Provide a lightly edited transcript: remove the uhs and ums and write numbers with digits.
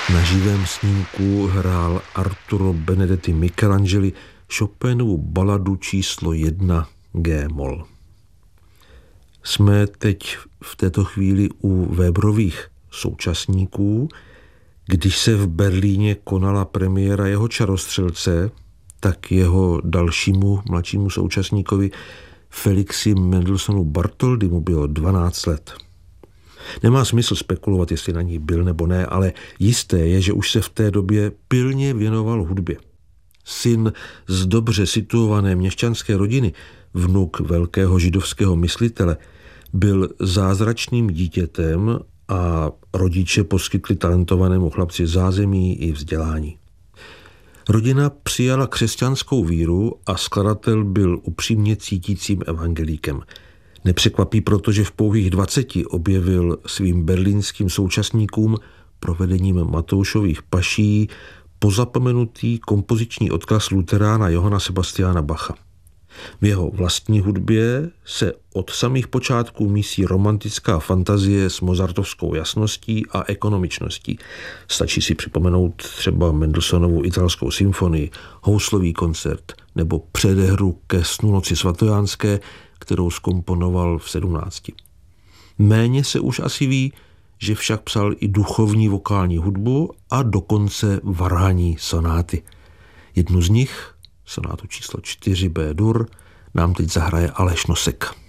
Na živém snímku hrál Arturo Benedetti Michelangeli Chopinovu baladu číslo 1 G-moll. Jsme teď v této chvíli u Weberových současníků. Když se v Berlíně konala premiéra jeho Čarostřelce, tak jeho dalšímu mladšímu současníkovi Felixi Mendelssohnu Bartholdymu bylo 12 let. Nemá smysl spekulovat, jestli na ní byl nebo ne, ale jisté je, že už se v té době pilně věnoval hudbě. Syn z dobře situované měšťanské rodiny, vnuk velkého židovského myslitele, byl zázračným dítětem a rodiče poskytli talentovanému chlapci zázemí i vzdělání. Rodina přijala křesťanskou víru a skladatel byl upřímně cítícím evangelíkem. Nepřekvapí proto, že v pouhých 20 objevil svým berlínským současníkům provedením Matoušových paší pozapomenutý kompoziční odkaz luterána Johanna Sebastiana Bacha. V jeho vlastní hudbě se od samých počátků mísí romantická fantazie s mozartovskou jasností a ekonomičností. Stačí si připomenout třeba Mendelssohnovu italskou symfonii, houslový koncert nebo předehru ke Snu noci svatojánské, kterou zkomponoval v 17. Méně se už asi ví, že však psal i duchovní vokální hudbu a dokonce varhanní sonáty. Jednu z nich, sonátu číslo 4 B-dur, nám teď zahraje Aleš Nosek.